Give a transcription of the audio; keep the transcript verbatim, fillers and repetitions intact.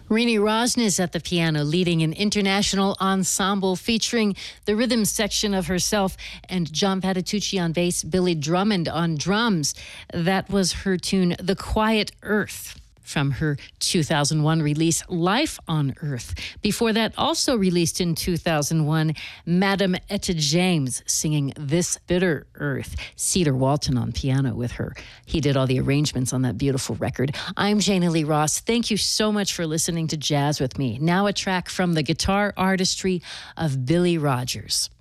Rini Rosnes at the piano, leading an international ensemble featuring the rhythm section of herself and John Patitucci on bass, Billy Drummond on drums. That was her tune, The Quiet Earth, from her two thousand one release, Life on Earth. Before that, also released in two thousand one, Madame Etta James singing This Bitter Earth. Cedar Walton on piano with her. He did all the arrangements on that beautiful record. I'm Jana Lee Ross. Thank you so much for listening to Jazz with me. Now a track from the guitar artistry of Billy Rogers.